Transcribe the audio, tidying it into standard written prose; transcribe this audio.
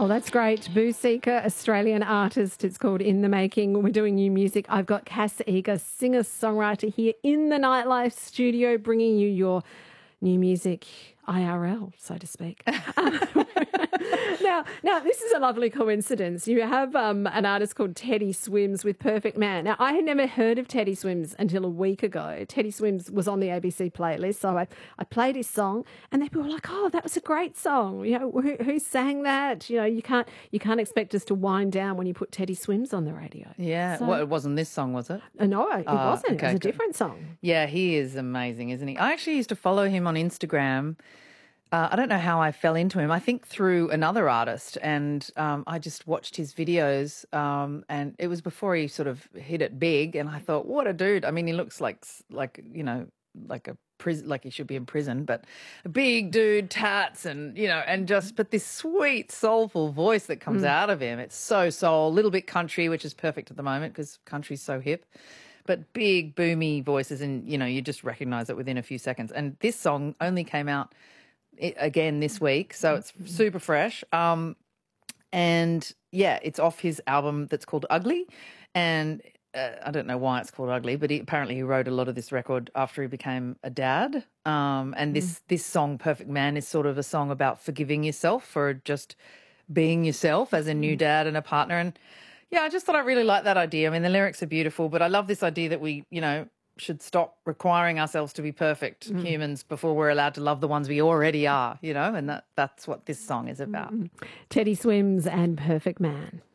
Oh, that's great. Boo Seeker, Australian artist. It's called In the Making. We're doing new music. I've got Cass Eager, singer-songwriter here in the Nightlife studio, bringing you your new music IRL, so to speak. Now, this is a lovely coincidence. You have an artist called Teddy Swims with Perfect Man. Now, I had never heard of Teddy Swims until a week ago. Teddy Swims was on the ABC playlist, so I played his song, and people were like, "Oh, that was a great song. You know, who sang that? You know, you can't expect us to wind down when you put Teddy Swims on the radio." Yeah, So, well, it wasn't this song, was it? No, it wasn't. Okay, It was a good. different song. Yeah, he is amazing, isn't he? I actually used to follow him on Instagram. I don't know how I fell into him. I think through another artist, and I just watched his videos, and it was before he sort of hit it big. And I thought, what a dude! I mean, he looks like you know, like a prison, like he should be in prison, but a big dude, tats, and you know, and just but this sweet, soulful voice that comes out of him. It's so soul, a little bit country, which is perfect at the moment because country's so hip. But big, boomy voices, and you know, you just recognise it within a few seconds. And this song only came out again this week, so it's super fresh. And yeah, it's off his album that's called Ugly, and I don't know why it's called Ugly, but apparently he wrote a lot of this record after he became a dad. And this song, Perfect Man, is sort of a song about forgiving yourself for just being yourself as a new dad and a partner. And yeah, I just thought I really liked that idea. I mean, the lyrics are beautiful, but I love this idea that we, you know, should stop requiring ourselves to be perfect humans before we're allowed to love the ones we already are, you know, and that's what this song is about. Teddy Swims and Perfect Man.